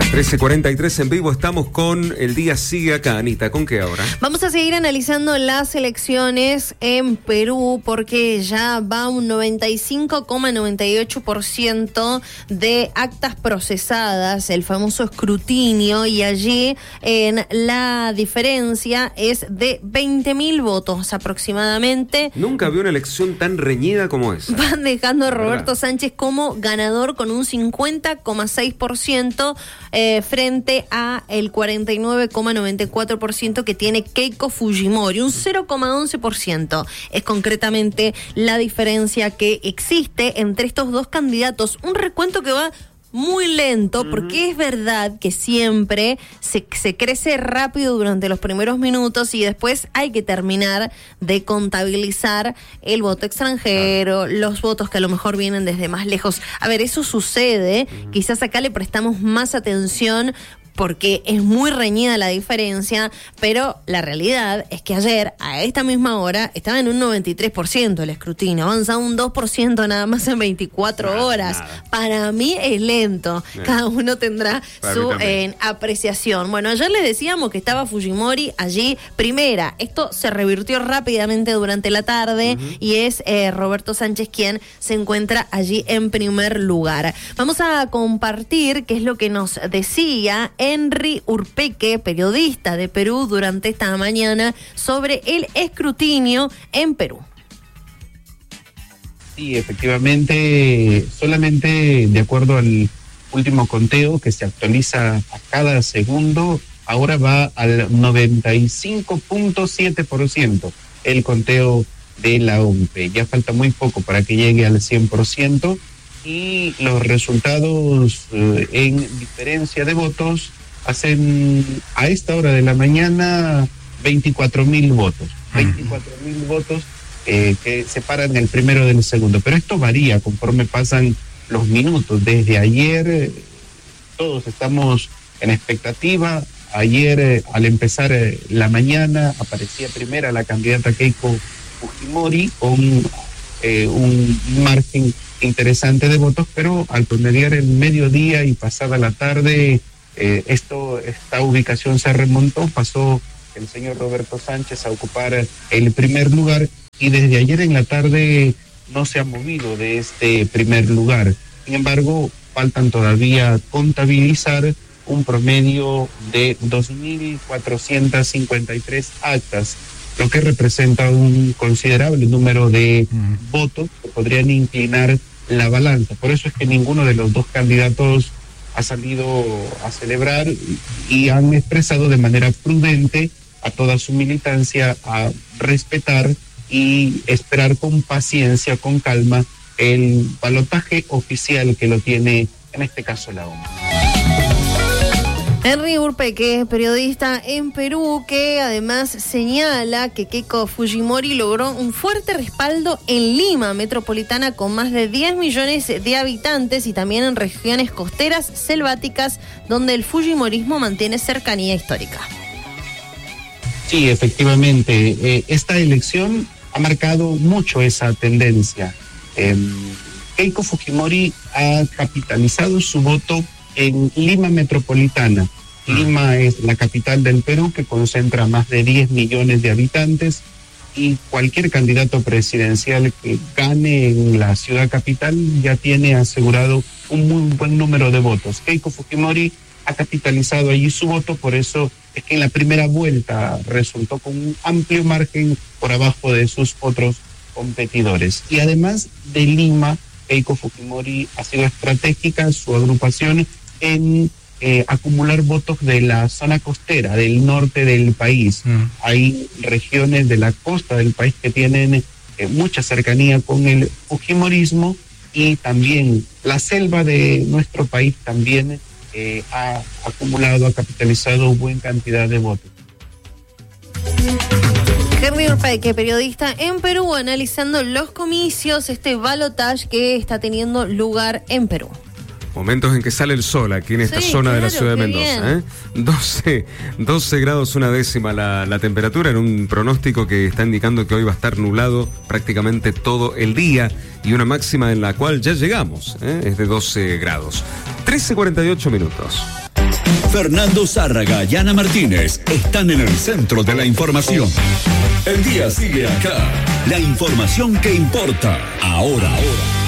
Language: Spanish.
13:43 en vivo, estamos con El Día Sigue Acá. Anita, ¿con qué ahora? Vamos a seguir analizando las elecciones en Perú porque ya va un 95,98% de actas procesadas, el famoso escrutinio, y allí la diferencia es de 20.000 votos aproximadamente. Nunca vi una elección tan reñida como esa. Van dejando a Roberto Sánchez como ganador con un 50,6%. Frente a el 49,94% que tiene Keiko Fujimori, un 0,11%. Es concretamente la diferencia que existe entre estos dos candidatos. Un recuento que va muy lento, porque es verdad que siempre se crece rápido durante los primeros minutos y después hay que terminar de contabilizar el voto extranjero, los votos que a lo mejor vienen desde más lejos. A ver, eso sucede, quizás acá le prestamos más atención porque es muy reñida la diferencia, pero la realidad es que ayer, a esta misma hora, estaba en un 93% el escrutinio, avanza un 2% nada más en 24 horas. Nada. Para mí es lento, cada uno tendrá su apreciación. Bueno, ayer les decíamos que estaba Fujimori allí primera, esto se revirtió rápidamente durante la tarde y es Roberto Sánchez quien se encuentra allí en primer lugar. Vamos a compartir qué es lo que nos decía Henry Urpeque, periodista de Perú, durante esta mañana sobre el escrutinio en Perú. Sí, efectivamente, solamente de acuerdo al último conteo que se actualiza a cada segundo, ahora va al 95,7% el conteo de la OMPE. Ya falta muy poco para que llegue al 100%. Y los resultados en diferencia de votos hacen a esta hora de la mañana 24.000 votos. 24.000 votos que separan el primero del segundo. Pero esto varía conforme pasan los minutos. Desde ayer todos estamos en expectativa. Ayer al empezar la mañana aparecía primera la candidata Keiko Fujimori con un margen interesante de votos, pero al promediar el mediodía y pasada la tarde, esta ubicación se remontó, pasó el señor Roberto Sánchez a ocupar el primer lugar y desde ayer en la tarde no se ha movido de este primer lugar. Sin embargo, faltan todavía contabilizar un promedio de 2.453 actas, lo que representa un considerable número de votos que podrían inclinar la balanza. Por eso es que ninguno de los dos candidatos ha salido a celebrar y han expresado de manera prudente a toda su militancia a respetar y esperar con paciencia, con calma, el balotaje oficial que lo tiene, en este caso, la ONU. Henry Urpeque, periodista en Perú, que además señala que Keiko Fujimori logró un fuerte respaldo en Lima metropolitana con más de 10 millones de habitantes y también en regiones costeras selváticas donde el fujimorismo mantiene cercanía histórica. Sí, efectivamente, esta elección ha marcado mucho esa tendencia. Keiko Fujimori ha capitalizado su voto en Lima metropolitana. Lima es la capital del Perú, que concentra más de 10 millones de habitantes, y cualquier candidato presidencial que gane en la ciudad capital ya tiene asegurado un muy buen número de votos. Keiko Fujimori ha capitalizado allí su voto, por eso es que en la primera vuelta resultó con un amplio margen por abajo de sus otros competidores. Y además de Lima, Keiko Fujimori ha sido estratégica su agrupación en acumular votos de la zona costera, del norte del país. Hay regiones de la costa del país que tienen mucha cercanía con el fujimorismo, y también la selva de nuestro país también ha acumulado, ha capitalizado buena cantidad de votos. Henry Urpeque, periodista en Perú, analizando los comicios, este balotaje que está teniendo lugar en Perú. Momentos en que sale el sol aquí en esta zona de la ciudad de Mendoza. 12 grados una décima la temperatura, en un pronóstico que está indicando que hoy va a estar nublado prácticamente todo el día, y una máxima en la cual ya llegamos, es de 12 grados. 13:48 minutos. Fernando Zárraga y Ana Martínez están en el centro de la información. El día sigue acá. La información que importa ahora.